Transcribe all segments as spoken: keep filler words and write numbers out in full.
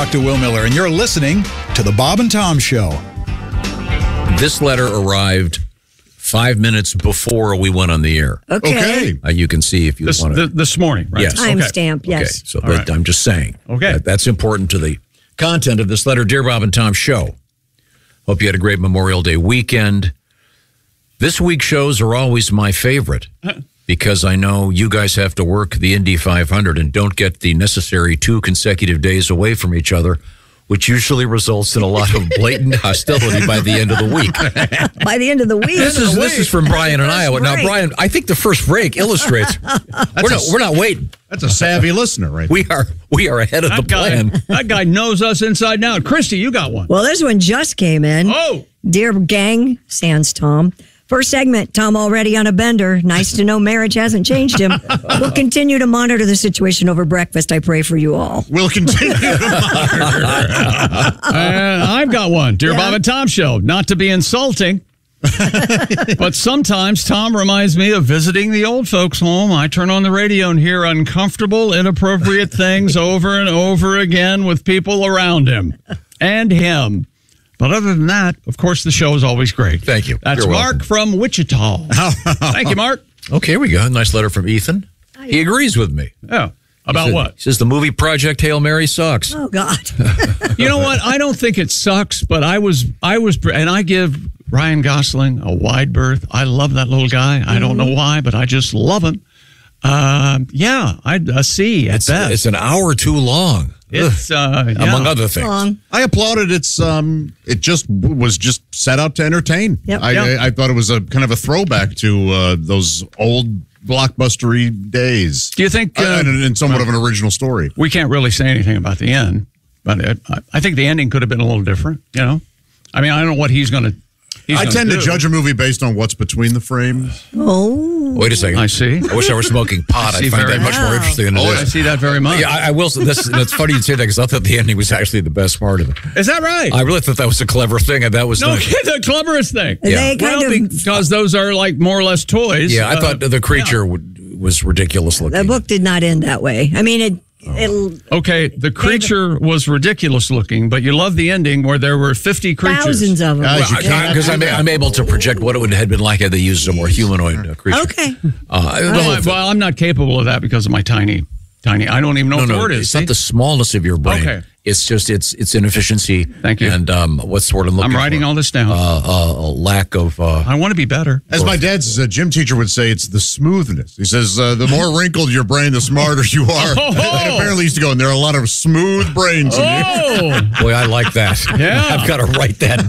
Doctor Will Miller, and you're listening to The Bob and Tom Show. This letter arrived five minutes before we went on the air. Okay. Okay. Uh, you can see if you This, want to. th- this morning, right? Yes. Timestamp, Okay, yes. so All that, right. I'm just saying. Okay. That- that's important to the content of this letter. Dear Bob and Tom Show, hope you had a great Memorial Day weekend. This week's shows are always my favorite because I know you guys have to work the Indy five hundred and don't get the necessary two consecutive days away from each other, which usually results in a lot of blatant hostility by the end of the week. By the end of the week. This is this is from Brian in Iowa. Now, break. Brian, I think the first break illustrates we're not we're not waiting. That's a savvy listener, right? We are we are ahead of the That guy, plan. that guy knows us inside and out. Christy, you got one. Well, this one just came in. Oh, Dear gang, sans Tom. First segment, Tom already on a bender. Nice to know marriage hasn't changed him. We'll continue to monitor the situation over breakfast. I pray for you all. We'll continue to monitor. and I've got one. Dear Yeah. Bob and Tom Show. Not to be insulting, but sometimes Tom reminds me of visiting the old folks' home. I turn on the radio and hear uncomfortable, inappropriate things over and over again with people around him and him. But other than that, of course, the show is always great. Thank you. That's You're Mark welcome. from Wichita. Thank you, Mark. Okay, here we go. Nice letter from Ethan. He agrees with me. Yeah. About He said- what? He says the movie Project Hail Mary sucks. Oh, God. You know what? I don't think it sucks, but I was, I was, and I give Ryan Gosling a wide berth. I love that little guy. I don't know why, but I just love him. Um, yeah, I a C at It's, best. it's an hour too long. It's, uh, yeah. Among other things. Long. I applauded its. Um, it just was just set out to entertain. Yep. I, Yep. I, I thought it was a kind of a throwback to uh, those old blockbustery days. Do you think Uh, uh, and, and somewhat of an original story. we can't really say anything about the end? But it, I, I think the ending could have been a little different. You know, I mean, I don't know what he's going to. I tend to judge a movie based on what's between the frames. Oh. Wait a second. I see. I wish I were smoking pot. I I'd see find very that much more much. interesting than it Oh, I is. see that very much. Yeah, I, I will say this. And it's funny you say that because I thought the ending was actually the best part of it. Is that right? I really thought that was a clever thing, and that was no, not. the cleverest thing. Yeah. They kind Well, of. because those are like more or less toys. Yeah, I Uh, thought the creature would, was ridiculous looking. The book did not end that way. I mean, it. it Okay, the creature was ridiculous looking, but you love the ending where there were fifty creatures. thousands of them. Guys, you can't Because I'm, I'm able to project what it would have been like had they used a more humanoid uh, creature. Okay. Uh, the Well, whole I, thing- well, I'm not capable of that because of my tiny, tiny. I don't even know no, what the no, word is. it's see? not the smallness of your brain. Okay. It's just it's it's inefficiency. Thank you. And um, what's the word I'm looking I'm writing for? all this down. Uh, uh, a lack of. Uh, I want to be better. As my dad's uh, gym teacher would say, it's the smoothness. He says, uh, the more wrinkled your brain, the smarter you are. Oh. And apparently he used to go, and there are a lot of smooth brains in you. Oh, boy, I like that. Yeah. I've got to write that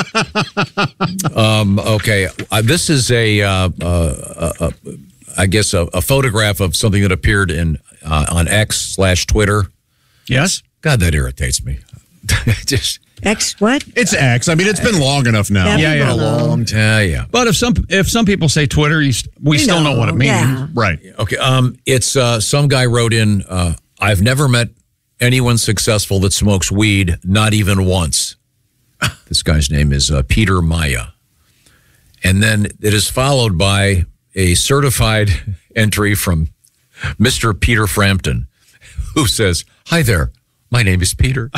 down. um, okay, uh, this is a, uh, uh, uh, uh, I guess, a, a photograph of something that appeared in uh, on X slash Twitter. yes. God, that irritates me. Just X what? It's X. I mean, it's been long enough now. Yeah, yeah. a long time. Yeah. But if some if some people say Twitter, you, st- we You still know, know, what it means. yeah. Right. Okay. Um, it's uh, some guy wrote in. Uh, I've never met anyone successful that smokes weed, not even once. This guy's name is uh, Peter Maya, and then it is followed by a certified entry from Mister Peter Frampton, who says, "Hi there. My name is Peter."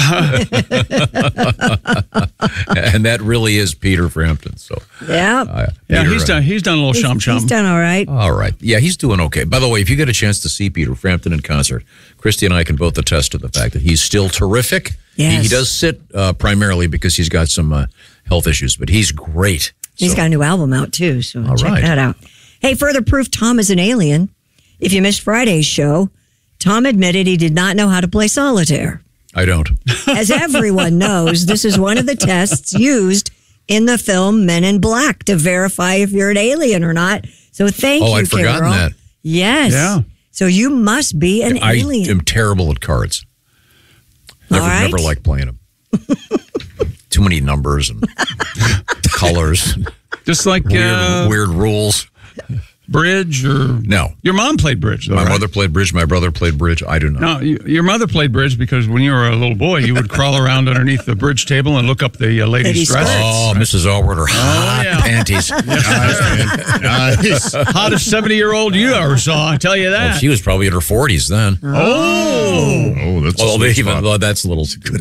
And that really is Peter Frampton. So, Yeah. uh, Yeah, Peter, he's uh, done. He's done a little He's, shum shum. he's done all right. All right. Yeah, he's doing okay. By the way, if you get a chance to see Peter Frampton in concert, Christy and I can both attest to the fact that he's still terrific. He, Yes. he does sit uh, primarily because he's got some uh, health issues, but he's great. He's So- got a new album out too, so All check right. that out. Hey, further proof Tom is an alien. If you missed Friday's show, Tom admitted he did not know how to play solitaire. I don't. As everyone knows, this is one of the tests used in the film Men in Black to verify if you're an alien or not. So thank Oh, you, I'd forgotten Carol. that. Yes. Yeah. So you must be an I alien. am terrible at cards. Never, All right. never liked playing them. Too many numbers and colors, Just like weird, uh, weird rules. bridge or No. your mom played bridge. Though, My right? mother played bridge. My brother played bridge. I do not. No, you, your mother played bridge because when you were a little boy, you would crawl around underneath the bridge table and look up the uh, ladies' Ladies' dresses. Oh, Missus Allward, her hot yeah. panties. Nice, man. Nice. Hottest seventy-year-old you ever saw, I tell you Well, that. she was probably in her forties then. oh. Oh, that's a Well, sweet even spot. though that's a little good.